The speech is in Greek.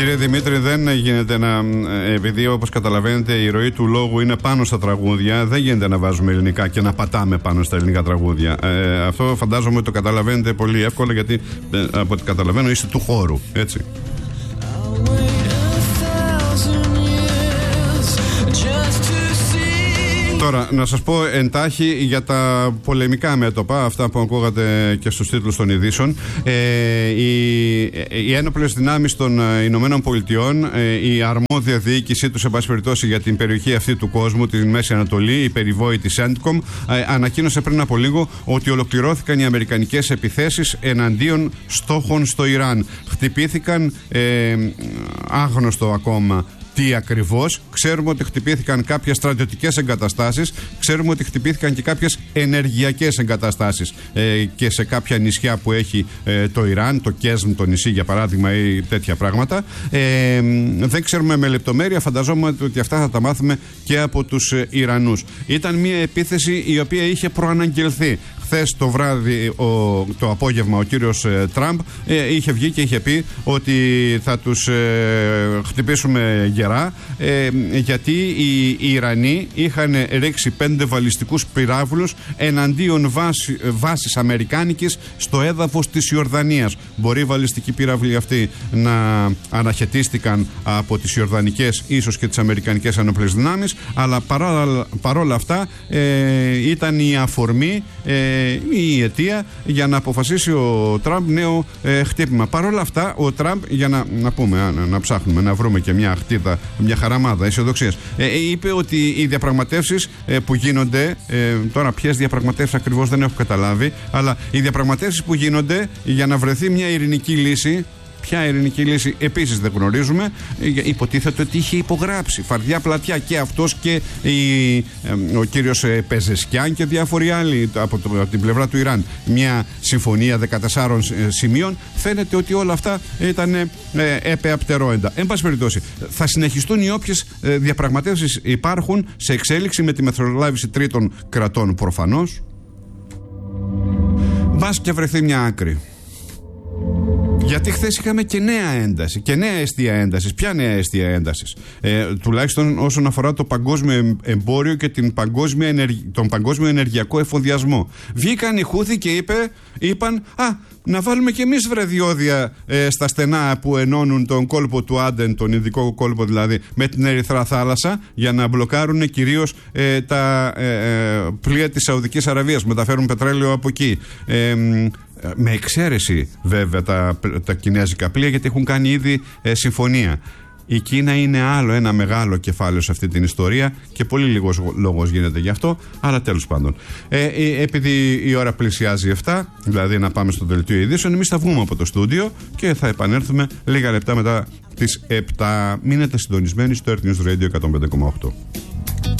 Κύριε Δημήτρη, δεν γίνεται να. Επειδή όπως καταλαβαίνετε η ροή του λόγου είναι πάνω στα τραγούδια, δεν γίνεται να βάζουμε ελληνικά και να πατάμε πάνω στα ελληνικά τραγούδια. Αυτό φαντάζομαι ότι το καταλαβαίνετε πολύ εύκολα, γιατί από ό,τι καταλαβαίνω είστε του χώρου, έτσι. Τώρα, να σας πω εντάχει για τα πολεμικά μέτωπα, αυτά που ακούγατε και στους τίτλους των ειδήσεων. Οι ένοπλες δυνάμεις των Ηνωμένων Πολιτειών, η αρμόδια διοίκησή τους, σε πάση περιπτώσει, για την περιοχή αυτή του κόσμου, την Μέση Ανατολή, η περιβόητη CENTCOM, ανακοίνωσε πριν από λίγο ότι ολοκληρώθηκαν οι αμερικανικές επιθέσεις εναντίον στόχων στο Ιράν. Χτυπήθηκαν, άγνωστο ακόμα τι ακριβώς. Ξέρουμε ότι χτυπήθηκαν κάποιες στρατιωτικές εγκαταστάσεις, ξέρουμε ότι χτυπήθηκαν και κάποιες ενεργειακές εγκαταστάσεις και σε κάποια νησιά που έχει το Ιράν, το Κέσμ, το νησί για παράδειγμα, ή τέτοια πράγματα. Δεν ξέρουμε με λεπτομέρεια, φανταζόμαστε ότι αυτά θα τα μάθουμε και από τους Ιρανούς. Ήταν μια επίθεση η οποία είχε προαναγγελθεί. Χθες το βράδυ, το απόγευμα, ο κύριος Τραμπ είχε βγει και είχε πει ότι θα τους χτυπήσουμε γερά, γιατί οι Ιρανοί είχαν ρίξει 5 βαλιστικούς πυράβλους εναντίον βάσης αμερικάνικης στο έδαφος της Ιορδανίας. Μπορεί οι βαλιστικοί πύραυλοι αυτοί να αναχαιτίστηκαν από τις Ιορδανικές, ίσως και τις Αμερικανικές ενόπλες δυνάμεις, αλλά παρόλα αυτά ήταν η αφορμή, η αιτία για να αποφασίσει ο Τραμπ νέο χτύπημα. Παρ' όλα αυτά, ο Τραμπ, για να πούμε, να ψάχνουμε, να βρούμε και μια χτίδα, μια χαραμάδα αισιοδοξίας, είπε ότι οι διαπραγματεύσεις που γίνονται, τώρα ποιες διαπραγματεύσεις ακριβώς δεν έχω καταλάβει, αλλά οι διαπραγματεύσεις που γίνονται για να βρεθεί μια ειρηνική λύση. Ποια ειρηνική λύση επίσης δεν γνωρίζουμε. Υποτίθεται ότι είχε υπογράψει φαρδιά πλατιά και αυτός και ο κύριος Πεζεσκιάν και διάφοροι άλλοι από την πλευρά του Ιράν. Μια συμφωνία 14 σημείων. Φαίνεται ότι όλα αυτά ήταν επεαπτερόεντα. Εν πάση περιπτώσει, θα συνεχιστούν οι όποιες διαπραγματεύσεις υπάρχουν σε εξέλιξη, με τη μεθοδολάβηση τρίτων κρατών προφανώς. Μπας και βρεθεί μια άκρη. Γιατί χθες είχαμε και νέα ένταση και νέα αιστεία έντασης. Ποια νέα αιστεία έντασης? Τουλάχιστον όσον αφορά το παγκόσμιο εμπόριο και τον παγκόσμιο ενεργειακό εφοδιασμό. Βγήκαν οι Χούθοι και είπαν να βάλουμε και εμείς διόδια στα στενά που ενώνουν τον κόλπο του Άντεν, τον Ινδικό κόλπο δηλαδή, με την Ερυθρά θάλασσα, για να μπλοκάρουν κυρίως τα πλοία της Σαουδικής Αραβίας, μεταφέρουν πετρέλαιο από εκεί. Με εξαίρεση βέβαια τα κινέζικα πλοία, γιατί έχουν κάνει ήδη συμφωνία. Η Κίνα είναι άλλο ένα μεγάλο κεφάλαιο σε αυτή την ιστορία και πολύ λίγος λόγος γίνεται γι' αυτό, αλλά τέλος πάντων. Επειδή η ώρα πλησιάζει 7, δηλαδή να πάμε στο δελτίο ειδήσεων, εμείς θα βγούμε από το στούντιο και θα επανέλθουμε λίγα λεπτά μετά τις 7. Μείνετε συντονισμένοι στο Earth News Radio 105,8.